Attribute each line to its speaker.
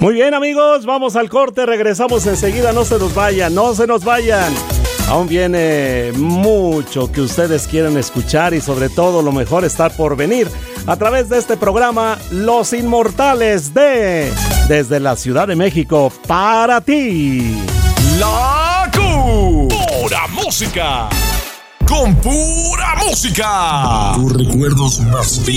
Speaker 1: Muy bien, amigos, vamos al corte, regresamos enseguida, no se nos vayan, no se nos vayan. Aún viene mucho que ustedes quieren escuchar y sobre todo lo mejor está por venir a través de este programa Los Inmortales desde la Ciudad de México para ti.
Speaker 2: La pura música. Con pura música. Tus recuerdos más